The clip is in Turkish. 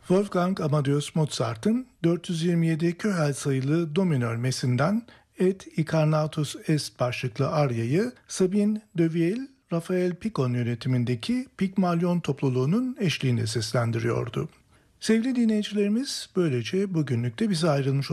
Wolfgang Amadeus Mozart'ın 427 Köhel sayılı do minör mesinden Et Incarnatus Est başlıklı aryayı Sabine de Ville, Rafael Picon yönetimindeki Pigmalyon topluluğunun eşliğinde seslendiriyordu. Sevgili dinleyicilerimiz, böylece bugünlük de bize ayrılmış